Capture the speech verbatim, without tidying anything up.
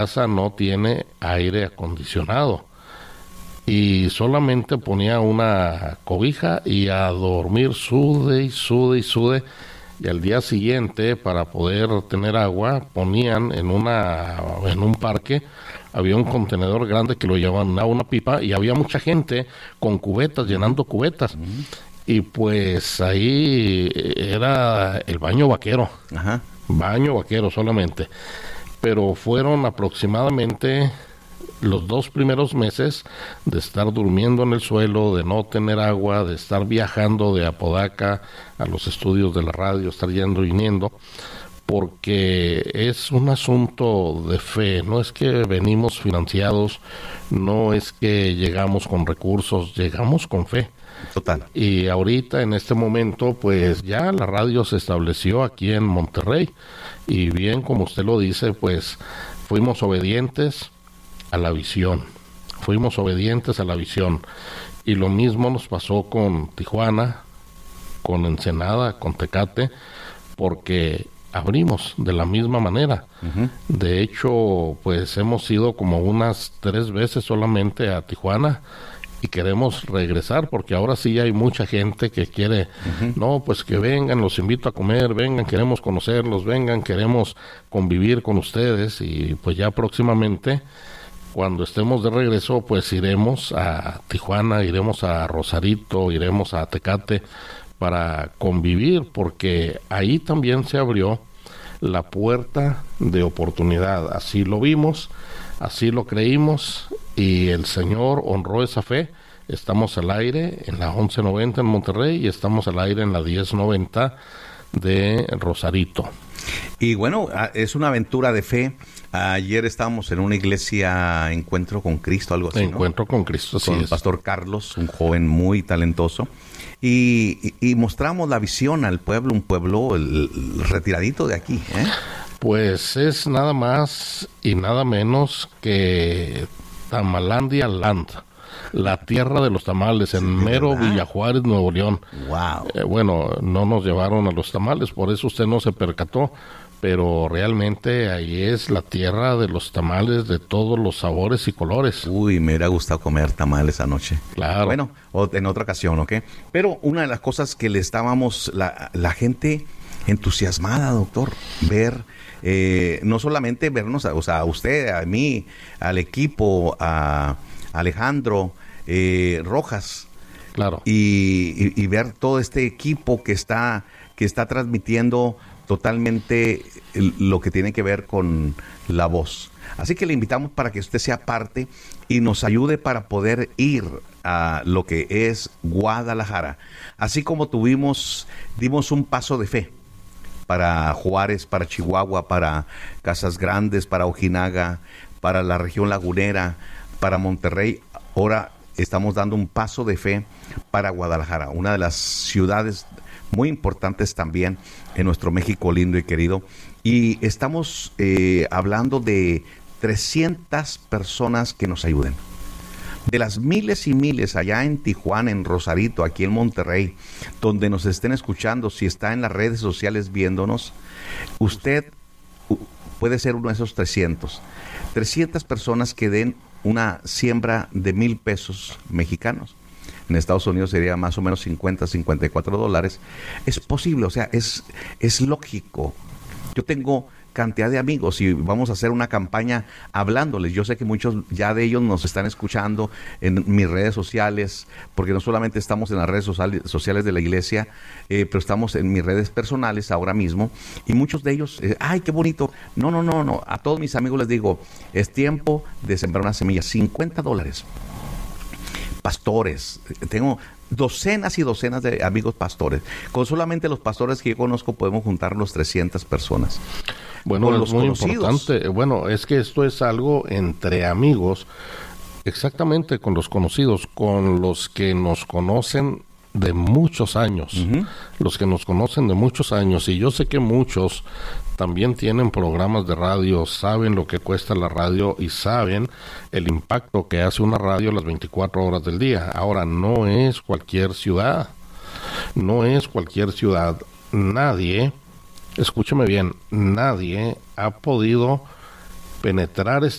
casa no tiene aire acondicionado y solamente ponía una cobija y a dormir sude y sude y sude, y al día siguiente, para poder tener agua, ponían en una en un parque, había un contenedor grande que lo llevaban a una pipa y había mucha gente con cubetas, llenando cubetas. Uh-huh. Y pues ahí era el baño vaquero. Ajá. Baño vaquero solamente. Pero fueron aproximadamente los dos primeros meses de estar durmiendo en el suelo, de no tener agua, de estar viajando de Apodaca a los estudios de la radio, estar yendo y viniendo, porque es un asunto de fe. No es que venimos financiados, no es que llegamos con recursos, llegamos con fe. Total. Y ahorita, en este momento, pues ya la radio se estableció aquí en Monterrey, y bien, como usted lo dice, pues fuimos obedientes a la visión, fuimos obedientes a la visión, y lo mismo nos pasó con Tijuana, con Ensenada, con Tecate, porque abrimos de la misma manera. Uh-huh. De hecho, pues hemos ido como unas tres veces solamente a Tijuana, y queremos regresar porque ahora sí hay mucha gente que quiere, uh-huh. no, pues que vengan, los invito a comer, vengan, queremos conocerlos, vengan, queremos convivir con ustedes, y pues ya próximamente, cuando estemos de regreso, pues iremos a Tijuana, iremos a Rosarito, iremos a Tecate para convivir, porque ahí también se abrió la puerta de oportunidad. Así lo vimos, así lo creímos, y el Señor honró esa fe. Estamos al aire en la once noventa en Monterrey y estamos al aire en la diez noventa de Rosarito. Y bueno, es una aventura de fe. Ayer estábamos en una iglesia, Encuentro con Cristo, algo así, Encuentro ¿no? con Cristo, sí. Con el es. pastor Carlos, un joven muy talentoso. Y, y, y mostramos la visión al pueblo, un pueblo el, el retiradito de aquí, ¿eh? Pues es nada más y nada menos que Tamalandia Land, la tierra de los tamales, en sí, mero ¿verdad? Villa Juárez, Nuevo León. Wow. Eh, bueno, no nos llevaron a los tamales, por eso usted no se percató, pero realmente ahí es la tierra de los tamales de todos los sabores y colores. Uy, me hubiera gustado comer tamales anoche. Claro. Bueno, en otra ocasión, ¿ok? Pero una de las cosas que le estábamos, la, la gente entusiasmada, doctor, ver, eh, no solamente vernos, a, o sea, a usted, a mí, al equipo, a Alejandro eh, Rojas, claro, y, y, y ver todo este equipo que está, que está transmitiendo totalmente lo que tiene que ver con la voz. Así que le invitamos para que usted sea parte y nos ayude para poder ir a lo que es Guadalajara. Así como tuvimos, dimos un paso de fe para Juárez, para Chihuahua, para Casas Grandes, para Ojinaga, para la región lagunera, para Monterrey. Ahora estamos dando un paso de fe para Guadalajara, una de las ciudades muy importantes también en nuestro México lindo y querido. Y estamos eh, hablando de trescientas personas que nos ayuden. De las miles y miles allá en Tijuana, en Rosarito, aquí en Monterrey, donde nos estén escuchando, si está en las redes sociales viéndonos, usted puede ser uno de esos trescientos. trescientas personas que den una siembra de mil pesos mexicanos. En Estados Unidos sería más o menos cincuenta, cincuenta y cuatro dólares. Es posible, o sea, es, es lógico. Yo tengo cantidad de amigos y vamos a hacer una campaña hablándoles. Yo sé que muchos ya de ellos nos están escuchando en mis redes sociales, porque no solamente estamos en las redes sociales de la iglesia, eh, pero estamos en mis redes personales ahora mismo, y muchos de ellos, eh, ¡ay, qué bonito! No, no, no, no. A todos mis amigos les digo, es tiempo de sembrar una semilla. cincuenta dólares. Pastores, tengo docenas y docenas de amigos pastores. Con solamente los pastores que yo conozco podemos juntarnos trescientas personas. Bueno, con es los muy conocidos. importante. Bueno, es que esto es algo entre amigos, exactamente, con los conocidos, con los que nos conocen de muchos años, uh-huh. los que nos conocen de muchos años, y yo sé que muchos también tienen programas de radio, saben lo que cuesta la radio y saben el impacto que hace una radio las veinticuatro horas del día. Ahora, no es cualquier ciudad, no es cualquier ciudad. Nadie, escúcheme bien, nadie ha podido penetrar